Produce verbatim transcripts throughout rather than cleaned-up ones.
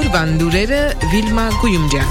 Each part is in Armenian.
Օրվան լուրերը Վիլմա Գույումջյան։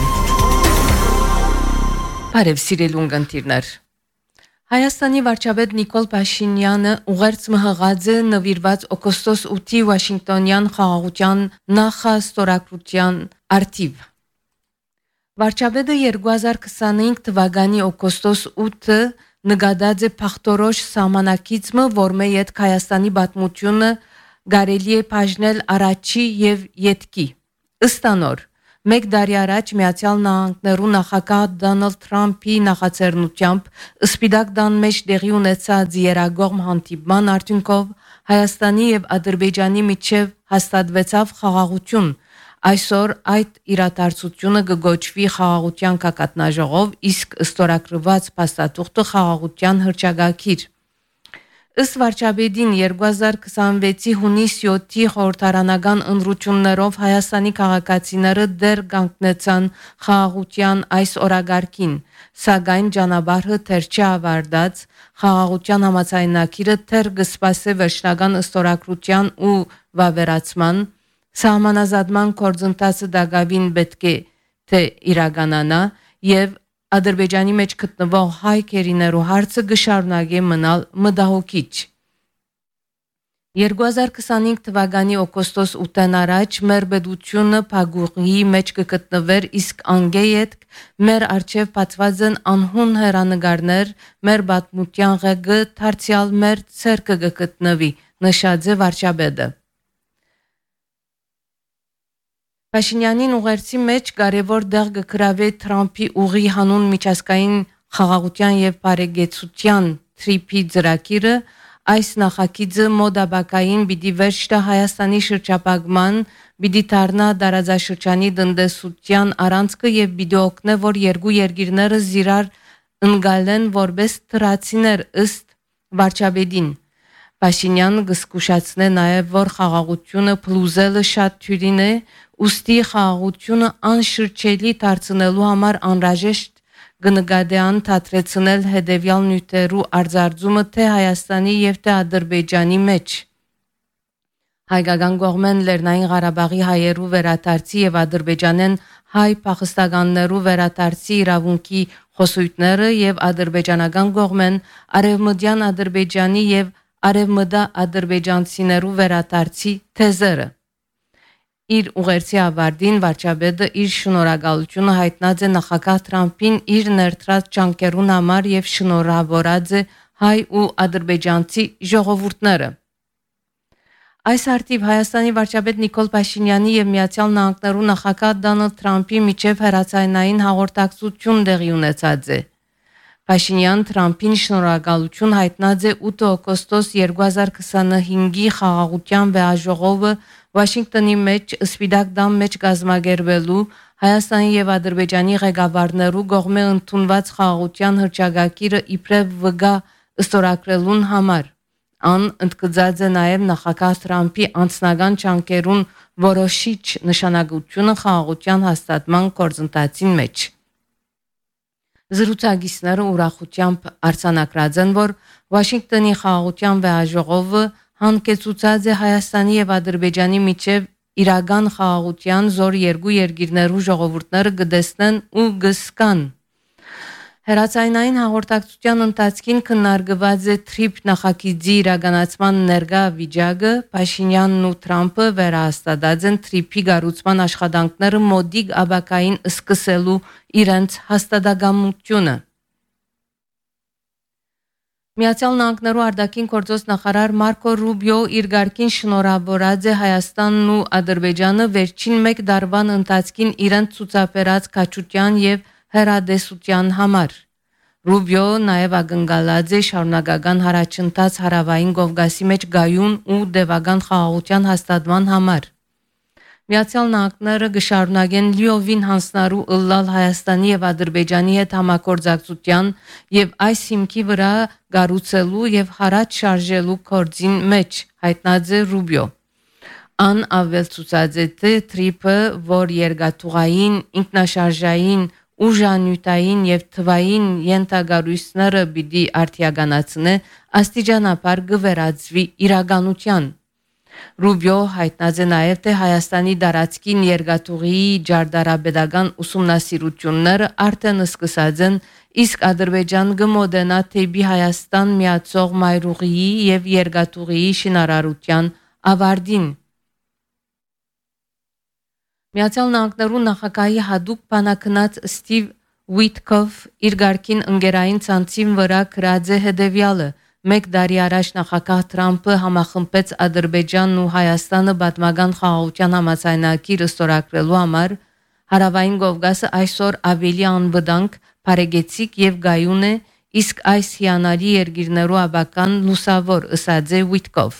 Բարև սիրելի ունգընտիրներ։ Հայաստանի վարչապետ Նիկոլ Փաշինյանը ուղերձ մղած է նվիրված օգոստոս ութի Վաշինգտոնյան խաղաղության նախաստորագրության արդիվ։ Վարչապետը երկու հազար քսանհինգ թվականի օգոստոս ութը նկատած է փախտորոշ սահմանակիցը, որմե յետ Հայաստանի պատմությունը կարելի է բաժնել առաջի եւ ետքի։ Ըստ անոր, մեկ տարի առաջ Միացյալ Նահանգներու նախագահ Դոնալդ Թրամփի նախաձեռնությամբ Սպիտակ տան մեջ տեղի ունեցած երագողմ հանդիպման արդյունքով Հայաստանի եւ Ադրբեջանի միջև հաստատվեցավ խաղաղություն։ Այսօր այդ իրադարձությունը կգոչվի խաղաղության կակատնաժողով, իսկ ստորագրված փաստաթուղթը խաղաղության հռչակագիր։ Ըստ վարչապետին երկու հազար քսանվեցի հունիս յոթի խորհրդարանական ընտրություններով Հայաստանի քաղաքացիները դեռ կանգնեցան խաղաղության այս օրագարկին, սակայն ճանապարհը դեռ չավարտած, խաղաղության համաձայնագիրը դեռ կսպասե վերջնական ստորագրության ու վավերացման, սահմանազատման գործընթացը դակավին պետք է թե իրականանա եւ Ադրբեջանի մեջ գտնվող հայ քերիներու հարցը կշարունակի մնալ մտահոգիչ։ երկու հազար քսանհինգ թվականի օգոստոս ութին առաջ մեր պետությունը փակուղի մեջ կգտնվեր, իսկ անգեյետ մեր արչև բացված են անհուն հերանեկարներ, մեր պատմության ղեկը դարձյալ մեր ցերկը կգտնվի, նշած է վարչապետը։ Փաշինյանին ուղերձի մեջ կարևոր դեղ կգրավե Թրամփի ուղի հանուն միջազգային խաղաղության եւ բարեկեցության թրիփի ծրագիրը, այս նախագիծը մոդաբակային պիտի վերջ տա Հայաստանի շրջապակման, պիտի դառնա տարածաշրջանի տնտեսության առանցքը եւ պիտի օգնե, որ երկու երկիրները զիրար ընկալեն որպես թրացիներ ըստ վարչապետին։ Փաշինյանը կզգուշացնե նաև, որ խաղաղությունը փլուզելը շատ թյուրին է, ուստի խաղաղությունը անշրջելի դարձնելու համար անհրաժեշտ կնկատի անդրադարձնել հետևյալ նյութերու արձարծումը թե Հայաստանի եւ թե Ադրբեջանի մեջ։ Հայկական կողմեն Լեռնային Ղարաբաղի հայերու վերադարձի եւ Ադրբեջանեն հայ փախստականներու վերադարձի իրավունքի խոսույթները եւ ադրբեջանական կողմեն արևմտյան Ադրբեջանի եւ արևմտա ադրբեջանցիներու վերադարձի թեզերը։ Իր ուղերձի ավարտին վարչապետը իր շնորհակալությունը հայտնած է նախագահ Թրամփին իր ներդրած ջանքերուն համար եւ շնորհավորած է հայ ու ադրբեջանցի ժողովուրդները։ Այս արդիվ Հայաստանի վարչապետ Նիկոլ Փաշինյանի եւ Միացյալ Նահանգներու նախագահ Դոնալդ Թրամփի միջև հեռացայնային հաղորդակցություն տեղի ունեցած է։ Փաշինյան Թրամփին շնորհակալություն հայտնած է ութ օգոստոս երկու հազար քսանհինգի խաղաղության վեաժողովը Վաշինգտոնի մեջ Սպիտակ տան մեջ կազմակերպելու Հայաստանի եւ Ադրբեջանի ղեկավարներու կողմէ ընդունված խաղաղության հռչակագիրը իբրև վգա ստորագրելուն համար։ Ան ընդգծած է նաև նախագահ Թրամփի անձնական ջանքերուն որոշիչ նշանակությունը խաղաղության հաստատման գործընթացին մեջ։ Զրուցակիցները ուրախությամբ արձանագրած են, որ Վաշինգտոնի խաղաղության վեաժողովը հանգեցուցած է Հայաստանի եւ Ադրբեջանի միջև իրական խաղաղության զոր երկու երկիրներու ժողովուրդները կդեսնեն ու կզգան։ Հերացայնային հաղորդակցության ընթացքին քննարկված է թրիփ նախագիծի իրականացման ներկա վիճակը, Փաշինյանն ու Թրամփը վերահաստատած են թրիփի կառուցման աշխատանքները մոդիկ աբակային սկսելու իրենց հաստատակամությունը։ Միացյալ Նահանգներու արտաքին գործոս նախարար Մարկո Ռուբիո իր ղարքին շնորհավորած է Հայաստանն ու Ադրբեջանը վերջին մեկ դարվան ընթացքին իրենց ցուցաբերած քաջության եւ հերադեսության համար։ Ռուբիո նաև ակնկալած է շարունակական հարաճընթաց հարավային Կովկասի մեջ գայուն ու դեպական խաղաղության հաստատման համար։ Միացյալ Նահանգները կշարունակեն լիովին հանձնարարու ըլլալ Հայաստանի եւ Ադրբեջանի հետ համագործակցության եւ այս հիմքի վրա կառուցելու եւ հարաճ շարժելու գործին մեջ, հայտնած է Ռուբիո։ Ան ավելցուցած է թե թրիփը, որ երկաթուղային, ինքնաշարժային, ուժանյութային եւ թվային Ռուբիո հայտնած է նաև թե Հայաստանի դարածքին երկաթուղիի ջարդարաբեդական ուսումնասիրությունները արդեն սկսած են, իսկ Ադրբեջան գմոդենա թեպի Հայաստան միացող մայրուղիի եւ երկաթուղիի շինարարության ավարտին։ Միացյալ Նահանգներու նախագահի հadoop բանակնած Ստիվ Ուիտկոֆ իր գարքին ընկերային ցանցին վրա գրած է հետևյալը. Մեկ տարի առաջ նախագահ Թրամփը համախմբեց Ադրբեջանն ու Հայաստանը պատմական խաղաղության համաձայնագիրը ստորագրելու համար, Հարավային Կովկասը այսօր ավելի անվտանգ, բարեգեցիկ եւ գայուն է, իսկ այս հիանալի երկիրներու աբական լուսավոր ըսած է Ուիտկոֆ։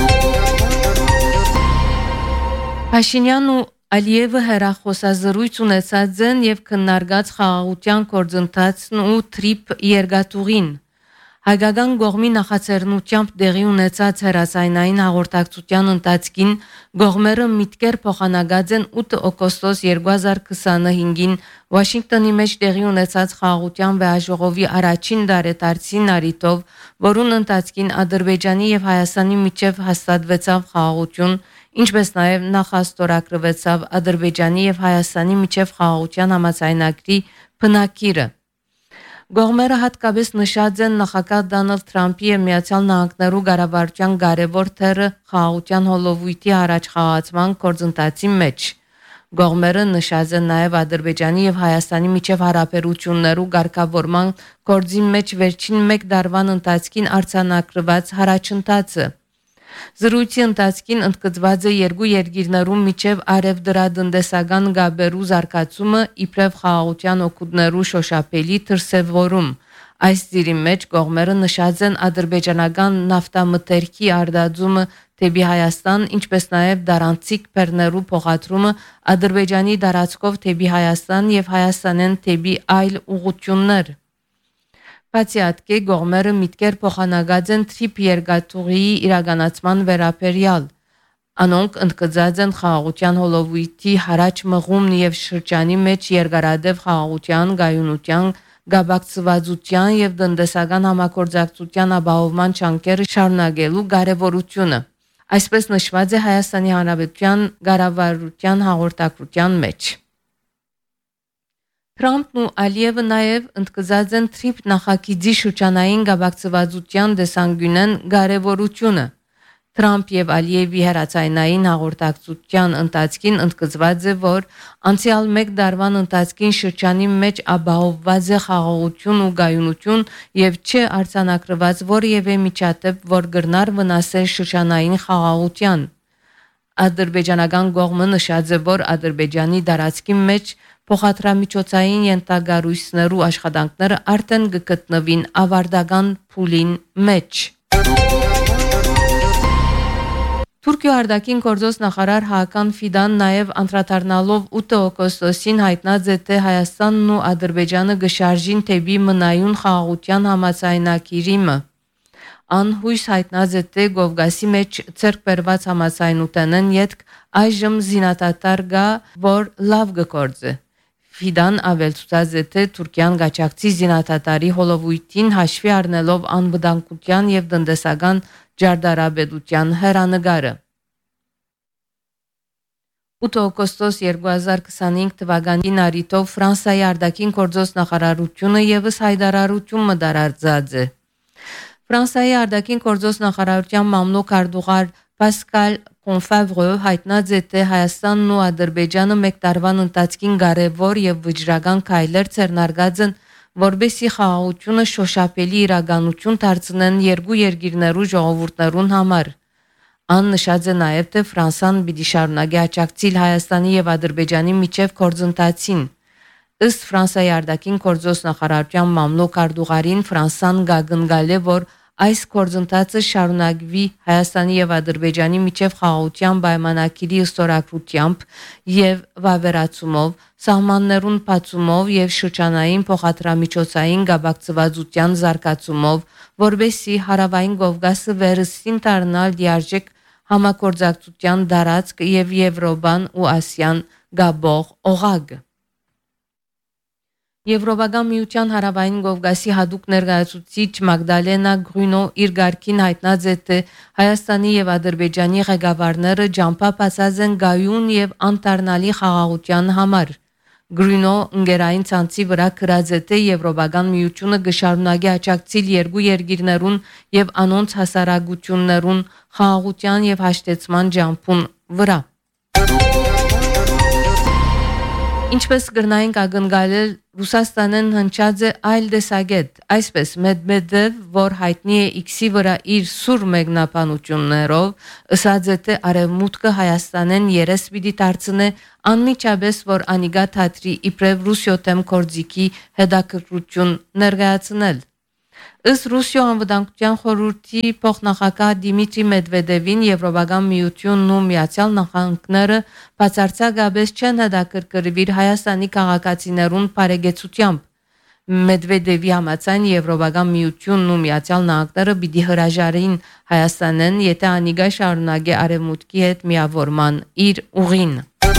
Փաշինյանն ու Ալիևը հերախոսազրույց ունեցած են եւ քննարկած խաղաղության գործընթացն ու թրիփ երկաթուղին։ Հայկական կողմի նախաձեռնությամբ տեղի ունեցած հերասայնային հաղորդակցության ընթացքին կողմերը միտքեր փոխանցած են ութ օգոստոս երկու հազար քսանհինգին Վաշինգտոնի մեջ տեղի ունեցած խաղաղության վեհաժողովի առաջին դարետարցին արիտով, որուն ընթացքին Ադրբեջանի եւ Հայաստանի միջև հաստատվեցավ խաղաղություն, ինչպես նաև նախաստորագրվեցավ Ադրբեջանի եւ Հայաստանի միջև խաղաղության համաձայնագրի բնակիրը։ Կողմերը հատկապես նշած են նախագահ Դոնալդ Թրամփի եւ Միացյալ Նահանգներու ղարավարության կարևոր թերը խաղաղության հոլովույթի առաջ խաղացման գործընթացի մեջ։ Կողմերը նշած են նաև Ադրբեջանի եւ Հայաստանի միջև հարաբերություններու ղեկավարման գործի մեջ վերջին մեկ տարվան ընթացքին արձանագրված հարաճընթացը։ Զրույցի ընթացքին ընդգծված է երկու երկիրներու միջև արևդրատնտեսական գաբերու զարգացումը իբրև խաղաղության օգուտներու շոշափելի դրսևորում։ Այս ծիրի մեջ կողմերը նշած են ադրբեջանական նավթամթերքի արտադրումը թեպի Հայաստան, ինչպես նաև դարանցիկ բեռներու փոխադրումը Ադրբեջանի դարածքով թեպի Հայաստան եւ Հայաստանեն թեպի այլ ուղղություններ։ Բացի ատկե կողմերը միտքեր փոխանցած են թրիփ երկաթուղիի իրականացման վերաբերյալ։ Անոնք ընդգծած են խաղաղության հոլովույթի հարաճ մղումն եւ շրջանի մեջ երկարադեպ խաղաղության, գայունության, գաբակցվածության եւ տնտեսական համագործակցության ապահովման չանքերը շարունակելու կարեւորությունը։ Այսպես նշված է Հայաստանի Հանրապետության ղարավարության հաղորդակցության մեջ։ Թրամփն ու Ալիևը նաև ընդգծած են թրիփ նախագիծի շրջանային գաբակցվածության դեսանգյունեն կարևորությունը։ Թրամփ եւ Ալիևի հերացայնային հաղորդակցության ընթացքին ընդգծված է, որ անցյալ մեկ տարվան ընթացքին շրջանի մեջ ապահովված է խաղաղություն ու գայունություն եւ չէ արձանագրված որևէ միջադեպ, որ կրնար վնասել շրջանային խաղաղության։ Ադրբեջանական կողմը նշած է, որ Ադրբեջանի դարածքի մեջ փոխադրամիջոցային ենթագարույցներու աշխատանքները արդեն կգտնվին ավարտական փուլին մեջ։ Թուրքիա արտաքին գործոս նախարար Հական Ֆիդան նաև անդրադառնալով ութ օգոստոսին հայտնած է, թե Հայաստանն ու Ադրբեջանը գշարժին թեպի մնայուն խաղաղության համաձայնագիրը։ Անհույս հայտնած է, թե Կովկասի մեջ ցերկ բերված համաձայնութենեն յետք այժմ զինադադար գա, որ լավ կգործե։ Ֆիդան ավելցուած է, թե Թուրքիան գաչակցի զինադադարի հոլովույթին հաշվի առնելով անվտանգության եւ տնտեսական ջարդարաբեդության հեռանկարը։ ութ օգոստոս երկու հազար քսանհինգ թվականին արիտով Ֆրանսիայի արտաքին գործոս նախարարությունը եւս հայտարարություն մտարարձած է։ Ֆրանսիայի արտաքին գործոս նախարարության մամլոք արտուղար Պասկալ Կոնֆավրը հայտնած է, թե Հայաստանն ու Ադրբեջանը մեկ տարվան ընթացքին կարևոր եւ վճռական քայլեր ձեռնարկած են, որբեսի խաղաղությունը շոշափելի իրականություն դարձնեն երկու երկիրներու ժողովուրդներուն համար։ Ան նշած է նաև, թե Ֆրանսան պիտի շարունակի աջակցել Հայաստանի եւ Ադրբեջանի միջև գործընթացին։ Ըստ Ֆրանսիայի արտաքին գործոս նախարարության մամլոք արտուղարին Ֆրանսան գագնգալ է, որ այս գործընթացը շարունակվի Հայաստանի եւ Ադրբեջանի միջև խաղաղության պայմանագիրի ստորագրությամբ եւ վավերացումով, սահմաններուն բացումով եւ շրջանային փոխադրամիջոցային գաբակցվածության զարգացումով, որբեսի Հարավային Կովկասը վերստին դառնալ լիարժեք համագործակցության դարածք եւ Եվրոպան ու Ասիան գաբող օղակ։ Եվրոպական միության հարավային Կովկասի հատուկ ներկայացուցիչ Մագդալենա Գրունո իր գարքին հայտնած է, թե Հայաստանի եւ Ադրբեջանի ղեկավարները ջամփապացած են գայուն եւ անտառնալի խաղաղության համար։ Գրունո ընկերային ցանցի վրա գրած է, թե Եվրոպական միությունը գշարունակի աջակցել երկու երկիրներուն եւ անոնց հասարակություններուն խաղաղության եւ հաշտեցման ջամփուն վրա։ Ինչպես գրնային ակնկալել Ռուսաստանն հնչած է այլ դեսագետ, այսպես Մեդվեդև, որ հայտնի է X-ի վրա իր սուր մեկնաբանություններով, ըսած է, թե արևմուտքը Հայաստանեն երես պիտի դարձնե անմիջապես, որ անիգա թատրի իբրև Ռուսիո դեմ կորձիկի հետաքրքրություն ներկայացնել։ Ըստ Ռուսիո անվտանգության խորհրդի փոխնախագահ Դիմիտրի Մեդվեդևին Եվրոպական միությունն ու Միացյալ Նահանգները բացարձակապես չեն հետաքրքրվիր Հայաստանի քաղաքացիներուն բարեկեցությամբ։ Մեդվեդևի համաձայն Եվրոպական միությունն ու Միացյալ Նահանգները պիտի հրաժարեին Հայաստանեն, եթե անիգա շարունակի արևմուտքի հետ միավորման իր ուղին։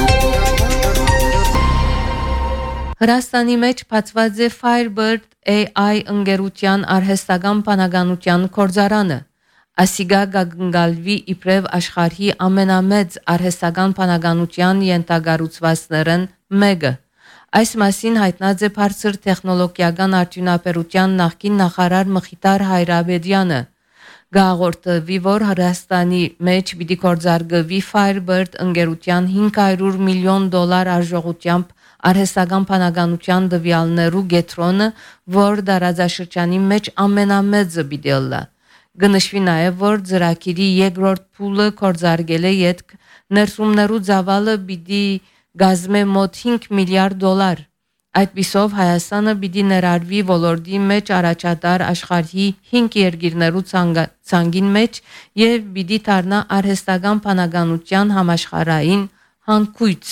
Հրաստանի մեջ բացված է Firebird A I ընկերության արհեստական բանականության գործարանը։ Ասիգա գագնգալվի իբրև աշխարհի ամենամեծ արհեստական բանականության ենթագառուցվածքներն մեկը։ Այս մասին հայտնած է բարձր տեխնոլոգիական արդյունաբերության նախկին նախարար Մխիթար Հայրաբեդյանը։ Գաղորդվի, որ Հրաստանի մեջ պիտի գործարկվի Firebird ընկերության հինգ հարյուր միլիոն դոլար արժողությամբ արհեստական բանականության դվյալներու գետրոնը, որ դարաձաշրջանի մեջ ամենամեծը պիտի լա։ Գնշվի նաև, որ ծրագիրի երկրորդ փուլը կործարկել է յետք ներսումներու ծավալը պիտի գազմե մոտ հինգ միլիարդ դոլար։ Այդպիսով Հայաստանը պիտի ներառվի ոլորտի մեջ առաջատար աշխարհի հինգ երկիրներու ցանգին մեջ եւ պիտի դառնա արհեստական բանականության համաշխարհային հանգույց։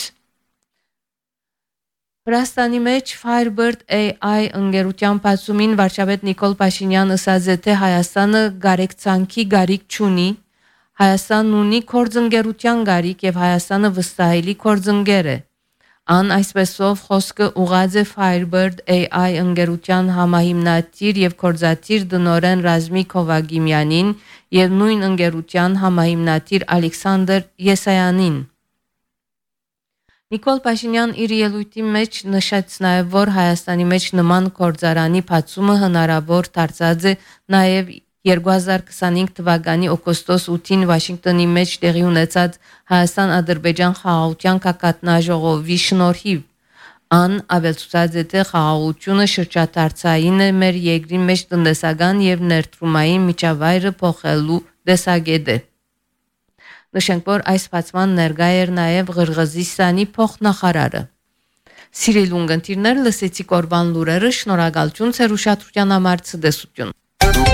Հրաստանի մեջ Firebird A I ընկերության բացումին վարչապետ Նիկոլ Փաշինյան ասաց է, թե Հայաստանը գարեկցանքի գարիք չունի, Հայաստանն ունի կորձընկերության գարիք եւ Հայաստանը վստահելի կորձընկեր է։ Ան այսպեսով խոսքը ուղղած է Firebird A I ընկերության համահիմնադիր եւ կորզատիր դնորեն Ռազմիկ Հովագիմյանին եւ նույն ընկերության համահիմնադիր Ալեքսանդր Եսայանին։ Նիկոլ Փաշինյան իր ելույթի մեջ նշեց նաև, որ Հայաստանի մեջ նման գործարանի բացումը հնարավոր դարձած է նաև երկու հազար քսանհինգ թվականի օգոստոս ութին Վաշինգտոնի մեջ տեղի ունեցած Հայաստան-Ադրբեջան խաղաղության կակատնաժողովի շնորհիվ։ Ան ավելցուցած է, թե խաղաղությունը շրջադարձային է մեր երկրի մեջ տնտեսական եւ ներդրումային միջավայրը փոխելու դեսագետ է։ Նշենք, որ այս բացման ներկա էր նաև Ղրղզստանի փոխնախարարը։ Սիրելի ունկնդիրներ, լսեցիք օրվան լուրերը, շնորհակալություն ձեր ուշադրության համար, ցտեսություն։